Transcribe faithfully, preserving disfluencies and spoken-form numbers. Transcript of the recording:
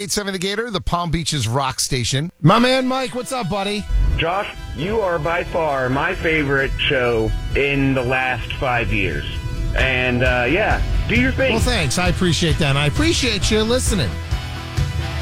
eight seven The Gator, the Palm Beaches rock station. My man Mike, what's up, buddy? Josh, you are by far my favorite show in the last five years. And, uh, yeah, do your thing. Well, thanks. I appreciate that. And I appreciate you listening.